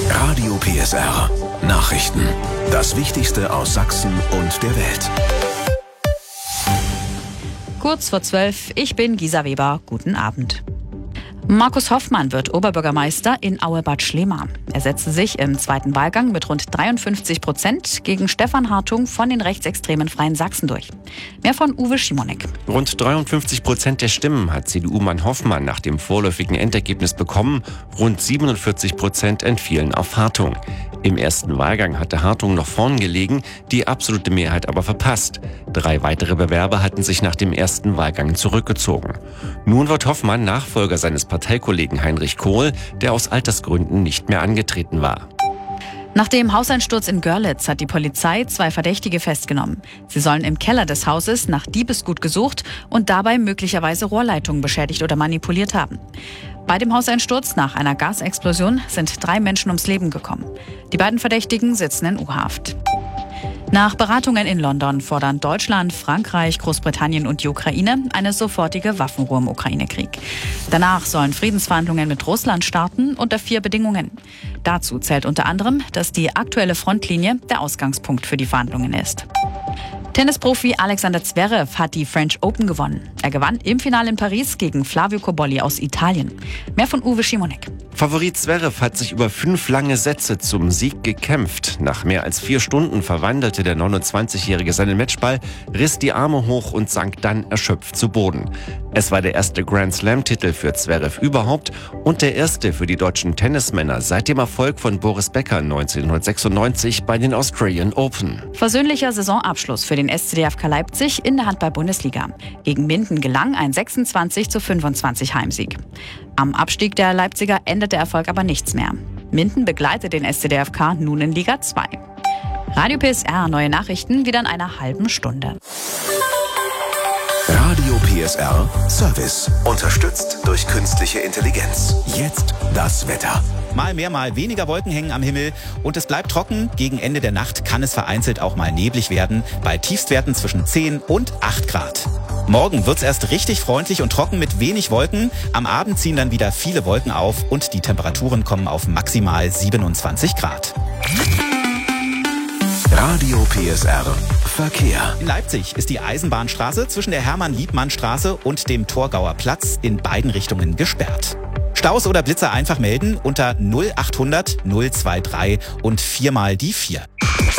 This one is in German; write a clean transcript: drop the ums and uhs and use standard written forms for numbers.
Radio PSR. Nachrichten. Das Wichtigste aus Sachsen und der Welt. Kurz vor 12, ich bin Gisa Weber. Guten Abend. Markus Hoffmann wird Oberbürgermeister in Aue-Bad Schlema. Er setzte sich im zweiten Wahlgang mit rund 53% gegen Stefan Hartung von den rechtsextremen Freien Sachsen durch. Mehr von Uwe Schimonek. Rund 53% der Stimmen hat CDU-Mann Hoffmann nach dem vorläufigen Endergebnis bekommen. Rund 47% entfielen auf Hartung. Im ersten Wahlgang hatte Hartung noch vorn gelegen, die absolute Mehrheit aber verpasst. 3 weitere Bewerber hatten sich nach dem ersten Wahlgang zurückgezogen. Nun wird Hoffmann Nachfolger seines Parteikollegen Heinrich Kohl, der aus Altersgründen nicht mehr angetreten war. Nach dem Hauseinsturz in Görlitz hat die Polizei 2 Verdächtige festgenommen. Sie sollen im Keller des Hauses nach Diebesgut gesucht und dabei möglicherweise Rohrleitungen beschädigt oder manipuliert haben. Bei dem Hauseinsturz nach einer Gasexplosion sind 3 Menschen ums Leben gekommen. Die beiden Verdächtigen sitzen in U-Haft. Nach Beratungen in London fordern Deutschland, Frankreich, Großbritannien und die Ukraine eine sofortige Waffenruhe im Ukraine-Krieg. Danach sollen Friedensverhandlungen mit Russland starten unter 4 Bedingungen. Dazu zählt unter anderem, dass die aktuelle Frontlinie der Ausgangspunkt für die Verhandlungen ist. Tennisprofi Alexander Zverev hat die French Open gewonnen. Er gewann im Finale in Paris gegen Flavio Cobolli aus Italien. Mehr von Uwe Schimonek. Favorit Zverev hat sich über 5 lange Sätze zum Sieg gekämpft. Nach mehr als 4 Stunden verwandelte der 29-Jährige seinen Matchball, riss die Arme hoch und sank dann erschöpft zu Boden. Es war der erste Grand-Slam-Titel für Zverev überhaupt und der erste für die deutschen Tennismänner seit dem Erfolg von Boris Becker 1996 bei den Australian Open. Versöhnlicher Saisonabschluss für den SC DFK Leipzig in der Handball-Bundesliga. Gegen Minden gelang ein 26:25 Heimsieg. Am Abstieg der Leipziger ändert der Erfolg aber nichts mehr. Minden begleitet den SC DFK nun in Liga 2. Radio PSR, neue Nachrichten wieder in einer halben Stunde. Radio PSR Service. Unterstützt durch künstliche Intelligenz. Jetzt das Wetter. Mal mehr, mal weniger Wolken hängen am Himmel und es bleibt trocken. Gegen Ende der Nacht kann es vereinzelt auch mal neblig werden, bei Tiefstwerten zwischen 10 und 8 Grad. Morgen wird's erst richtig freundlich und trocken mit wenig Wolken. Am Abend ziehen dann wieder viele Wolken auf und die Temperaturen kommen auf maximal 27 Grad. Radio PSR Verkehr. In Leipzig ist die Eisenbahnstraße zwischen der Hermann-Liebmann-Straße und dem Torgauer Platz in beiden Richtungen gesperrt. Staus oder Blitzer einfach melden unter 0800 023 und 4 mal die 4.